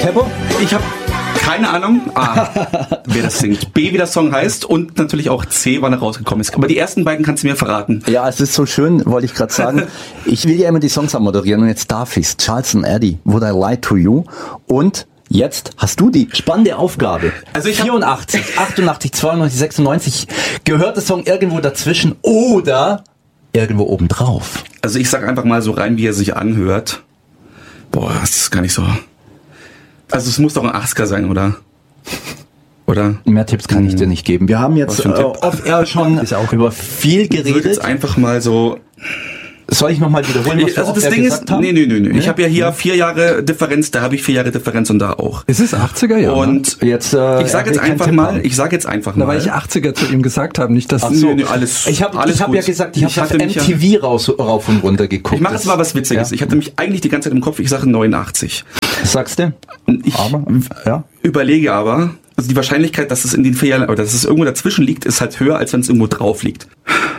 Kepper? Ich habe keine Ahnung, A, wer das singt, B, wie der Song heißt und natürlich auch C, wann er rausgekommen ist. Aber die ersten beiden kannst du mir verraten. Ja, es ist so schön, wollte ich gerade sagen. Ich will ja immer die Songs moderieren und jetzt darf ich's. Charles & Eddie, Would I Lie to You? Und jetzt hast du die spannende Aufgabe. Also ich 84, 88, 92, 96. Gehört der Song irgendwo dazwischen oder irgendwo obendrauf? Also ich sag einfach mal so rein, wie er sich anhört. Boah, das ist gar nicht so. Also es muss doch ein 80er sein, oder? Oder? Mehr Tipps kann ich dir nicht geben. Wir haben jetzt off-air schon über viel Ich würde geredet. jetzt einfach mal so... Soll ich nochmal wiederholen, was wir Also das off-air Ding ist, gesagt haben? nee. Ich habe ja hier 4 Jahre Differenz, da habe ich 4 Jahre Differenz und da auch. Es ist 80er Jahre. Und Jetzt, ich sage jetzt einfach mal, Da weil ich 80er zu ihm gesagt habe, nicht dass alles. Ich habe alles ja gut. gesagt, ich habe auf hatte mich MTV rauf und runter geguckt. Ich mache jetzt mal was Witziges. Ja. Ich hatte mich eigentlich die ganze Zeit im Kopf, ich sage 89. Sagst du? Ich überlege aber, also die Wahrscheinlichkeit, dass es in den 4 Jahren, oder dass es irgendwo dazwischen liegt, ist halt höher, als wenn es irgendwo drauf liegt.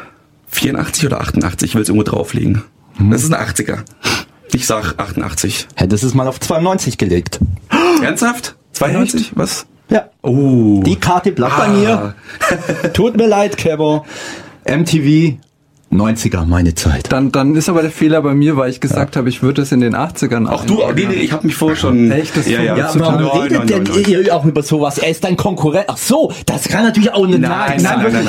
84 oder 88, ich will es irgendwo drauflegen. Das ist ein 80er. Ich sag 88. Hättest es mal auf 92 gelegt. Ernsthaft? 92? Was? Ja. Oh. Die Karte bleibt bei mir. Tut mir leid, Kevin. MTV 90er, meine Zeit. Dann ist aber der Fehler bei mir, weil ich gesagt habe, ich würde es in den 80ern Auch du, nee, ich habe mich vorher schon... Echt? Das Ja, warum redet denn ihr auch über sowas? Er ist dein Konkurrent. Ach so, das kann natürlich auch eine... Nein.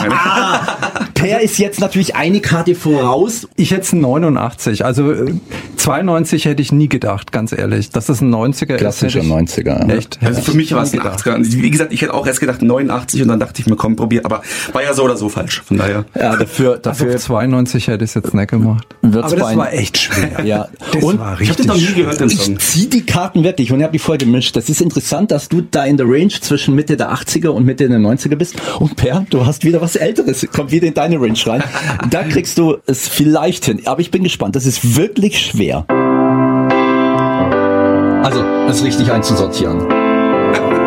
Per ist jetzt natürlich eine Karte voraus. Ich hätte es 89, also 92 hätte ich nie gedacht, ganz ehrlich. Dass das ein 90er Klassischer ist. 90er. Echt? Also für mich war es ein 80er. Und wie gesagt, ich hätte auch erst gedacht 89 und dann dachte ich mir, komm, probier. Aber war ja so oder so falsch. Von daher. Ja, dafür Also 92 hätte ich es jetzt nicht gemacht. wird's Aber das bei- war echt schwer. Ja. Das Und war Ich habe richtig den noch nie gehört, den Song. ich ziehe die Karten wirklich und ich habe die voll gemischt. Das ist interessant, dass du da in der Range zwischen Mitte der 80er und Mitte der 90er bist. Und Per, du hast wieder was Älteres. Kommt wieder in deine Range rein. Da kriegst du es vielleicht hin. Aber ich bin gespannt. Das ist wirklich schwer. Also, das richtig einzusortieren.